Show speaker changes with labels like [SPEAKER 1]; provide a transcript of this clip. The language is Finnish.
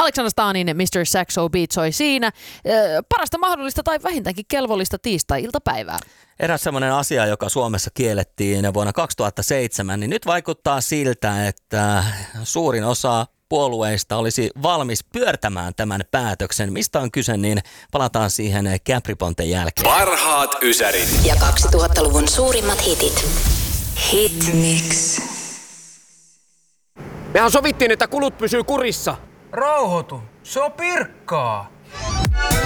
[SPEAKER 1] Alexander Stanin Mr. Saxo Beat soi siinä. Parasta mahdollista tai vähintäänkin kelvollista tiistai-iltapäivää.
[SPEAKER 2] Eräs sellainen asia, joka Suomessa kiellettiin vuonna 2007, niin nyt vaikuttaa siltä, että suurin osa puolueista olisi valmis pyörtämään tämän päätöksen. Mistä on kyse, niin palataan siihen Capri-Ponten jälkeen.
[SPEAKER 3] Parhaat ysärit.
[SPEAKER 4] Ja 2000-luvun suurimmat hitit. Hit Mix.
[SPEAKER 5] Mehän sovittiin, että kulut pysyy kurissa.
[SPEAKER 6] Rauhoitu, se on Pirkkaa.